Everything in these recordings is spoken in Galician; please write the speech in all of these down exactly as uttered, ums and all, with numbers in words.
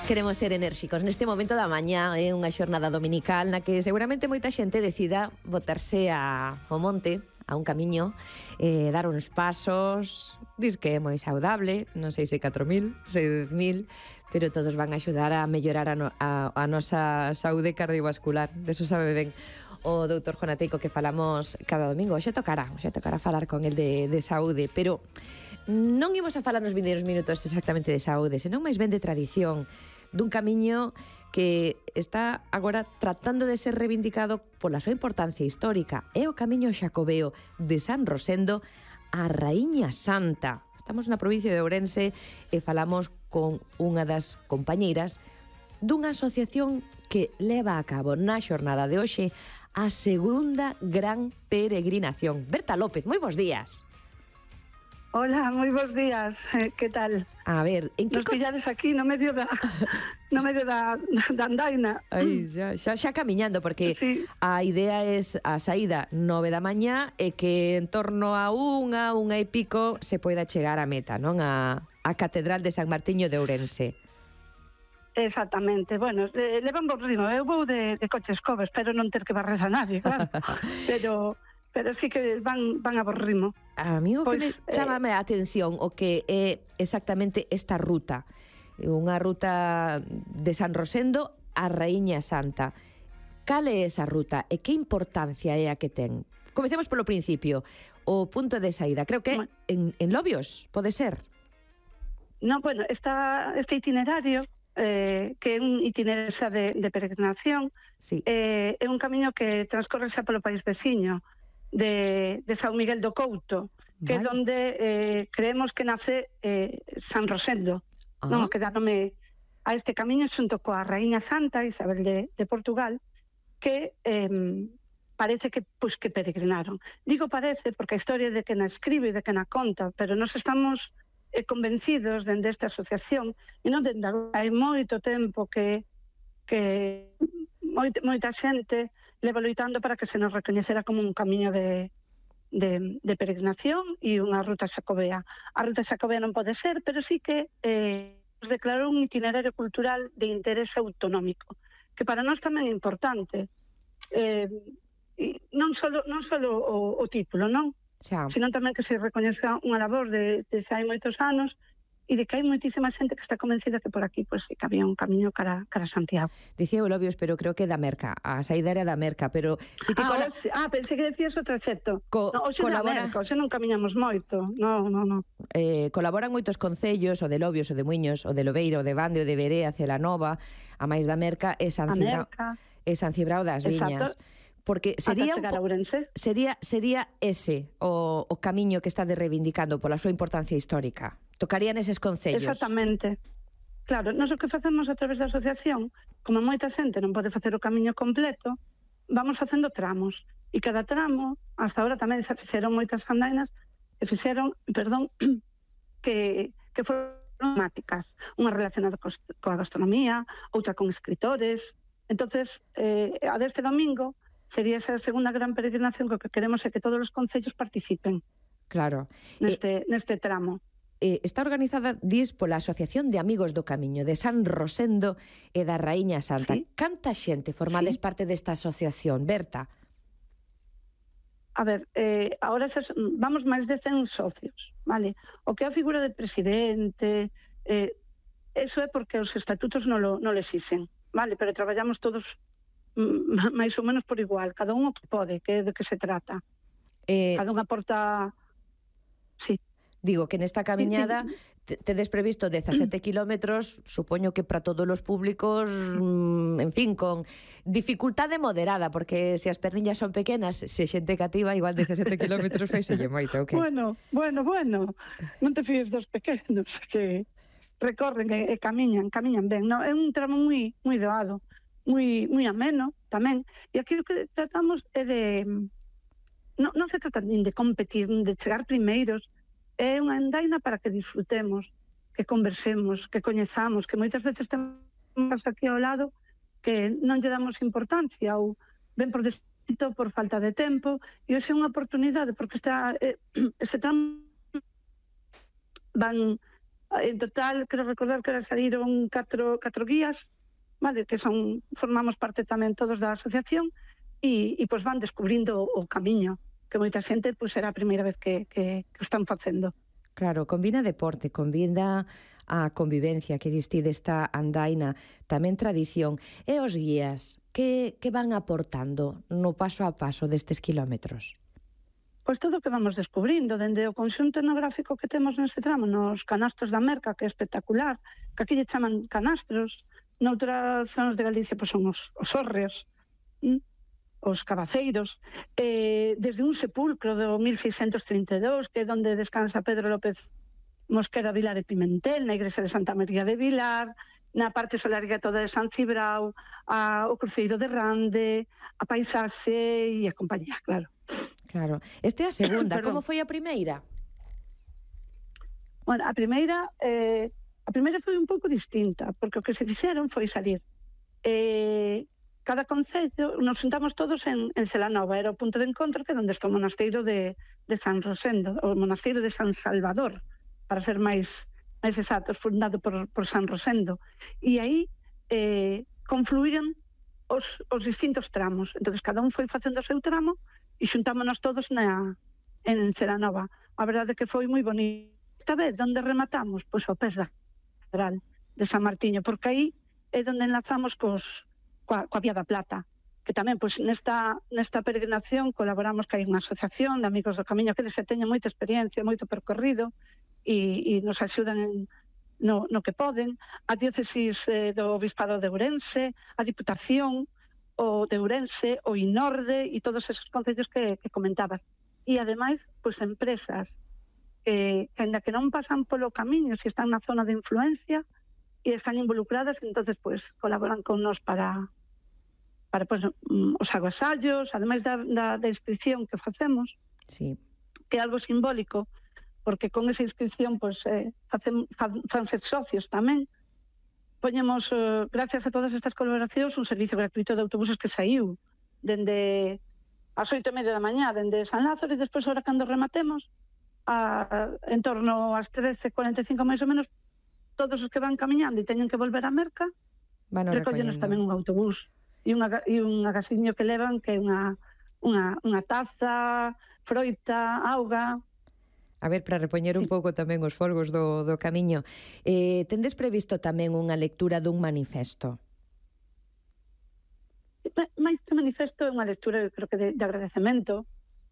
Queremos ser enérxicos neste momento da mañá, é unha xornada dominical na que seguramente moita xente decida botarse a, ao monte, a un camiño, eh, dar uns pasos, dis que é moi saudable, non sei se catro mil, se dez mil, pero todos van a axudar a mellorar a, no, a, a nosa saúde cardiovascular, deso sabe ben o doutor Juan Ateico que falamos cada domingo. Hoxe tocará, hoxe tocará falar con el de, de saúde, pero non imos a falar nos vindeiros minutos exactamente de saúde, senón máis ben de tradición, dun camiño que está agora tratando de ser reivindicado pola súa importancia histórica. É o Camiño Xacobeo de San Rosendo a Raíña Santa. Estamos na provincia de Ourense e falamos con unha das compañeiras dunha asociación que leva a cabo na xornada de hoxe a segunda gran peregrinación. Berta López, moi bons días. Hola, moi bons días. Eh, que tal? A ver, en que nos pillades aquí no medio da no medio da, da andaina. Aí, xa, xa, xa camiñando, porque sí. A idea é a saída nove da mañá e que en torno a unha, unha e pico se poida chegar a meta, non? A, a Catedral de San Martiño de Ourense. Exactamente, bueno, eh, levan bon ritmo. Eu vou de, de coche escoba, espero non ter que barrer a nadie, claro. pero... pero sí que van, van a bo ritmo. A mí o pues, que me chámame a atención o que é exactamente esta ruta, unha ruta de San Rosendo a Raíña Santa. Cal é esa ruta e que importancia é a que ten? Comecemos polo principio, o punto de saída, creo que bueno, en, en Lobios, pode ser? No, bueno, esta, este itinerario, eh, que é un itinerario de, de peregrinación, sí. eh, é un camiño que transcorre xa polo país veciño, De, de São Miguel do Couto, que vale. É donde eh, creemos que nace eh, San Rosendo, uh-huh. non? Que dá nome a este camiño xunto coa Raíña Santa, Isabel de, de Portugal, que eh, parece que, pues, que peregrinaron. Digo parece porque a historia de que na escribe e de que na conta, pero nós estamos eh, convencidos dende esta asociación, e non dende hai moito tempo que, que moita, moita xente leva loitando para que se nos recoñecera como un camiño de, de, de peregrinación e unha ruta xacobea. A ruta xacobea non pode ser, pero sí que eh, nos declarou un itinerario cultural de interés autonómico, que para nós tamén é importante. Eh, non só non só o, o título, non? Xa. Senón tamén que se recoñeza unha labor de, de xa hai moitos anos e de que hai moitísima xente que está convencida que por aquí pues, que había un camiño cara, cara a Santiago. Dicía o Lobios, pero creo que da Merca, a saída era da Merca, pero... Sí que ah, cola... oxe, ah, pensei que decías o traxecto. Co no, oxe colabora... da Merca, oxe non camiñamos moito. No, no, no. Eh, colaboran moitos concellos, o de Lobios, o de Muiños, o de Lobeira, o de Bande, o de Verea, Celanova, a máis da Merca, e San Cibrao, e San Cibrao das Viñas. Exacto. Porque sería, un, sería, sería ese o, o camiño que está de reivindicando pola súa importancia histórica. Tocarían eses concellos. Exactamente. Claro, nós o que facemos a través da asociación, como moita xente non pode facer o camiño completo, vamos facendo tramos. E cada tramo, hasta ahora tamén se fixeron moitas andainas, e fixeron, perdón, que, que foron temáticas. Unha relacionada coa gastronomía, outra con escritores. Entonces, eh, a deste domingo, sería esa segunda gran peregrinación que o que queremos é que todos os concellos participen. Claro. Neste, eh, neste tramo. Eh, está organizada, dis, pola Asociación de Amigos do Camiño de San Rosendo e da Raíña Santa. ¿Sí? Canta xente formades sí. parte desta asociación, Berta? A ver, eh, agora ses, vamos máis de cen socios, vale? O que é a figura de presidente, eh, eso é porque os estatutos non lo, non lo exixen, vale? Pero traballamos todos máis ou menos por igual, cada un o que pode, que é de que se trata. Eh, cada un aporta... Sí. Digo que nesta camiñada tedes previsto dezasete kilómetros, supoño que para todos os públicos, en fin, con dificultade moderada, porque se as perniñas son pequenas, se xente cativa, igual dezasete kilómetros faiselle moito, ok? Bueno, bueno, bueno, non te fíes dos pequenos, que recorren e, e camiñan, camiñan ben, no? É un tramo moi, moi doado, moi, moi ameno tamén, e aquí o que tratamos é de non, non se trata nin de competir, nin de chegar primeiros, é unha andaina para que disfrutemos, que conversemos, que coñezamos, que moitas veces temos aquí ao lado que non lle damos importancia ou ven por desito, por falta de tempo, e hoxe é unha oportunidade porque está, eh, este tramo van En total, quero recordar que ahora saíron catro, catro guías, vale, que son formamos parte tamén todos da asociación, e, e pois van descubrindo o camiño, que moita xente pois era a primeira vez que, que, que o están facendo. Claro, combina deporte, combina a convivencia que diste desta andaina, tamén tradición. E os guías, que, que van aportando no paso a paso destes kilómetros? Pois todo o que vamos descubrindo, dende o conxunto etnográfico que temos neste tramo, nos canastros da Merca, que é espectacular, que aquí lle chaman canastros, noutras zonas de Galicia pois son os, os hórreos, ¿m? Os cabaceiros, eh, desde un sepulcro do mil seiscentos trinta e dous, que é onde descansa Pedro López Mosquera Vilar e Pimentel, na igrexa de Santa María de Vilar, na parte solaria toda de San Cibrao, a, o cruceiro de Rande, a paisaxe e a compañía, claro. Claro. Este é a segunda, como foi a primeira? Bueno, a primeira, eh, a primeira foi un pouco distinta, porque o que se fixeron foi salir. Eh, cada concello, nos juntamos todos en, en Celanova, era o punto de encontro que é onde está o monasteiro de, de San Rosendo, o monasteiro de San Salvador, para ser máis, máis exactos, fundado por, por San Rosendo. E aí eh, confluíron os, os distintos tramos. Entón, cada un foi facendo o seu tramo e xuntámonos todos na, en Celanova. A verdade é que foi moi bonito. Esta vez, onde rematamos? Pois ao pés da catedral de San Martiño, porque aí é onde enlazamos cos, coa, coa Vía da Plata, que tamén, pois, nesta, nesta peregrinación colaboramos que hai unha asociación de amigos do camiño que se teñen moita experiencia, moito percorrido, e, e nos axudan en, no, no que poden. A diócesis eh, do Obispado de Ourense, a Diputación, o de Ourense, o Inorde e todos esos concellos que, que comentabas. E, ademais, pois, empresas que, que, ainda que non pasan polo camiño, se están na zona de influencia e están involucradas, entonces, pois, colaboran con nos para, para pois, os agasallos, ademais da, da, da inscripción que facemos, sí, que é algo simbólico, porque con esa inscripción pois, eh, facen, fan ser socios tamén. Poñemos, eh, gracias a todas estas colaboracións, un servicio gratuito de autobuses que saiu dende as oito e media da mañá, dende San Lázaro, e despois, ahora, cando rematemos, a, en torno ás trece e cuarenta e cinco máis ou menos, todos os que van camiñando e teñen que volver a Merca, recóllenos tamén un autobús e, unha, e un agasiño que levan, que é unha, unha, unha taza, froita, auga. A ver, para repoñer sí. un pouco tamén os folgos do, do camiño, eh, tendes previsto tamén unha lectura dun manifesto? Máis que manifesto é unha lectura, eu creo que de, de agradecemento,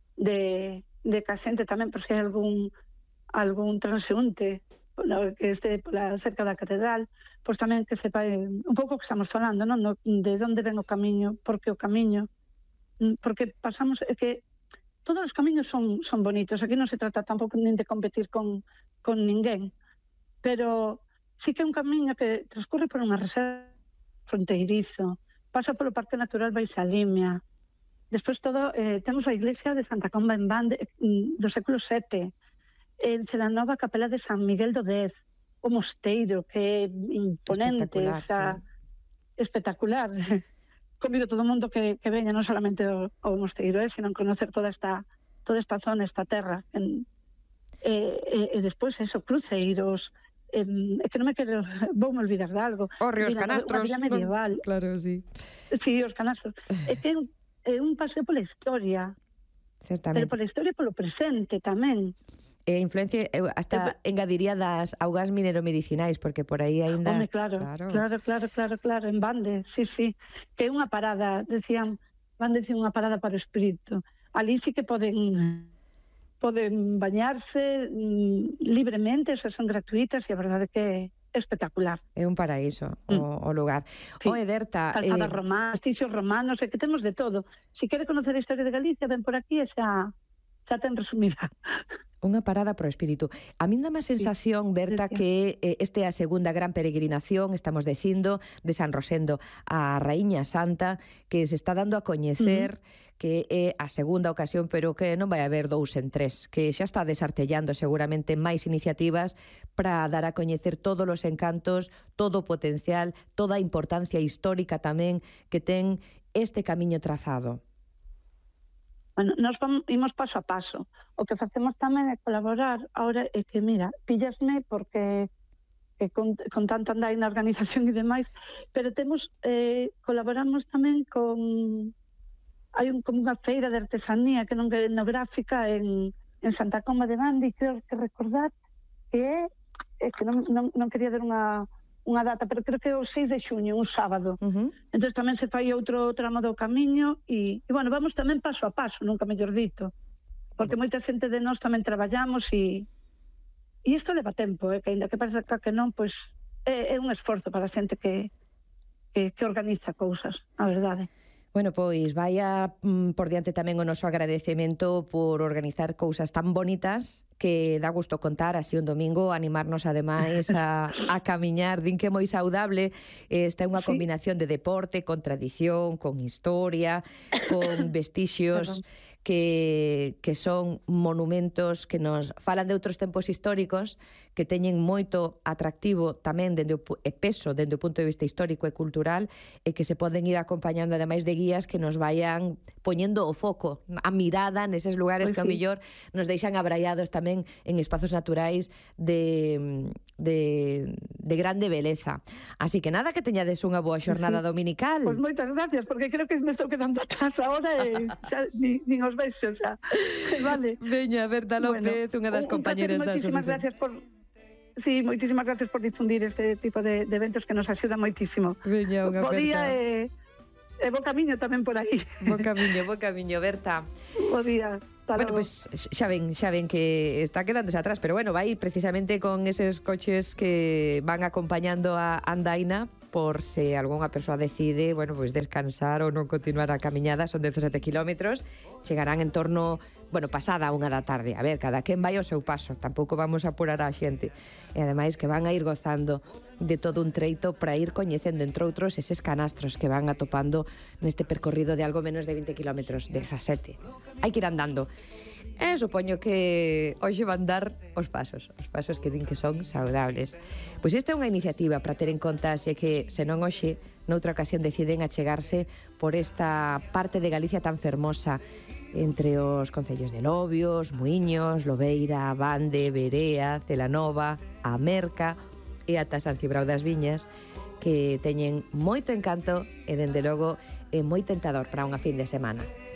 de, de que a xente tamén, por se hai algún, algún transeúnte que este pola, cerca da catedral, pois tamén que sepa eh, un pouco que estamos falando, non? No, de onde ven o camiño, por que o camiño, porque pasamos, é que todos os camiños son, son bonitos, aquí non se trata tampouco nin de competir con, con ninguén, pero sí que é un camiño que transcurre por unha reserva fronteirizo, pasa polo Parque Natural Baixalimia, despois todo, eh, temos a iglesia de Santa Comba en Bande do século sete, en Celanova a capela de San Miguel do Dez, o mosteiro, que é imponente, espectacular, esa, sí. espectacular. Convido a todo o mundo que, que veña non solamente o, o mosteiro, eh, sino conocer toda esta toda esta zona, esta terra. En, e, e, e despois, eso, cruceiros, eh, é que non me quero, vou me olvidar de algo. Os ríos canastros. A villa medieval. Claro, sí. Sí, os canastros. É que é un, é un paseo pola historia. Certamente. Pero pola historia e polo presente tamén. E influencia, eu hasta eh, engadiría das augas mineromedicinais, porque por aí aínda... Home, claro, claro, claro, claro, claro, claro, en Bande, sí, sí. Que é unha parada, decían, van decir unha parada para o espírito. Ali sí que poden poden bañarse mm, libremente, esas son gratuitas, e a verdade que é espectacular. É un paraíso mm. o, o lugar. Sí. Oe, Berta... Calzadas eh... romanas, tixos romanos, é que temos de todo. Si quere conocer a historia de Galicia, ven por aquí e xa, xa ten resumida. Unha parada pro espírito. A min dá má sensación, Berta, que eh, este é a segunda gran peregrinación, estamos dicindo, de San Rosendo a Raíña Santa, que se está dando a coñecer, uh-huh. que é a segunda ocasión, pero que non vai haber dous en tres, que xa está desartellando seguramente máis iniciativas para dar a coñecer todos os encantos, todo o potencial, toda a importancia histórica tamén que ten este camiño trazado. Bueno, nos vamos, imos paso a paso. O que facemos tamén é colaborar. Ahora é que, mira, píllasme porque que con, con tanta andai na organización e demais, pero temos, eh, colaboramos tamén con, hai un, como unha feira de artesanía que non é etnográfica en, en Santa Comba de Bande, e creo que recordar que é, é que non, non, non quería dar unha, unha data, pero creo que é o seis de xuño, un sábado. Uh-huh. Entón tamén se fai outro tramo do camiño, e, e bueno, vamos tamén paso a paso, nunca mellor dito, porque moita xente de nós tamén traballamos e E isto leva tempo, eh, que ainda que parece que non, pois é, é un esforzo para a xente que, que, que organiza cousas, a verdade. Bueno, pois vaya mm, por diante tamén o noso agradecemento por organizar cousas tan bonitas que dá gusto contar así un domingo, animarnos ademais a, a camiñar, din que é moi saudable. Esta é unha sí. combinación de deporte, con tradición, con historia, con vestixios que, que son monumentos que nos falan de outros tempos históricos que teñen moito atractivo tamén dende o, e peso dende o punto de vista histórico e cultural, e que se poden ir acompañando ademais de guías que nos vayan poñendo o foco, a mirada neses lugares pues que sí. ao mellor nos deixan abraiados tamén en espazos naturais de, de, de grande beleza. Así que nada, que teñades unha boa xornada sí. dominical. Pois pues moitas gracias, porque creo que me estou quedando atrás agora e xa, ni, nin os vexo, xa. Vale. Veña, Berta López, bueno, unha das un, compañeras da asociación. Moitísimas gracias por... Sí, moitísimas gracias por difundir este tipo de, de eventos que nos axuda moitísimo. Veña, unha Bo día e, e bo camiño tamén por aí. Bo camiño, bo camiño, Berta. Bo día. Bueno, pois pues, xa ven, xa ven que está quedándose atrás, pero bueno, vai precisamente con eses coches que van acompañando a Andaina por se algunha persoa decide, bueno, pois pues descansar ou non continuar a camiñada. Son dezasete kilómetros, chegarán en torno, bueno, pasada a unha da tarde. A ver, cada quen vai ao seu paso, tampouco vamos a apurar a xente. E ademais que van a ir gozando de todo un treito para ir coñecendo, entre outros, eses canastros que van atopando neste percorrido de algo menos de vinte kilómetros, dezasete. Hai que ir andando. E supoño que hoxe van dar os pasos, os pasos que din que son saudables. Pois esta é unha iniciativa para ter en conta, xe que senón hoxe, noutra ocasión deciden achegarse por esta parte de Galicia tan fermosa, entre os concellos de Lobios, Muiños, Lobeira, Bande, Berea, Celanova, a Merca e ata San Cibrao das Viñas, que teñen moito encanto e, dende logo, é moi tentador para unha fin de semana.